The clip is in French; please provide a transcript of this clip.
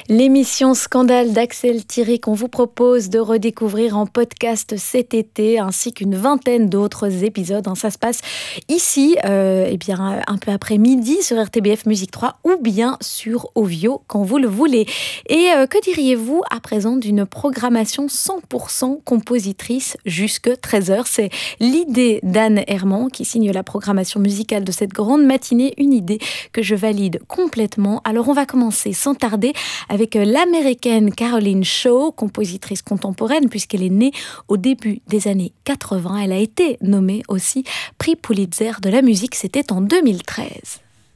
L'émission Scandale d'Axel Thierry qu'on vous propose de redécouvrir en podcast cet été, ainsi qu'une vingtaine d'autres épisodes. Ça se passe ici, un peu après midi sur RTBF Musique 3 ou bien sur Ovio quand vous le voulez. Et que diriez-vous à présent d'une programmation 100% compositrice jusque 13h? C'est l'idée d'Anne Herman qui signe la programmation musicale de cette grande matinée, une idée que je valide complètement. Alors on va commencer sans tarder avec l'américaine Caroline Shaw, compositrice contemporaine puisqu'elle est née au début des années 80. Elle a été nommée aussi prix Pulitzer de la musique, c'était en 2013.